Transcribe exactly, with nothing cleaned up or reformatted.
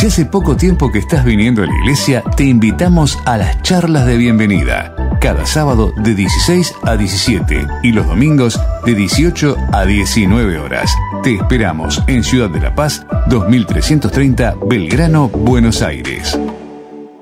Si hace poco tiempo que estás viniendo a la iglesia, te invitamos a las charlas de bienvenida. Cada sábado de dieciséis a diecisiete y los domingos de dieciocho a diecinueve horas. Te esperamos en Ciudad de la Paz, dos mil trescientos treinta, Belgrano, Buenos Aires.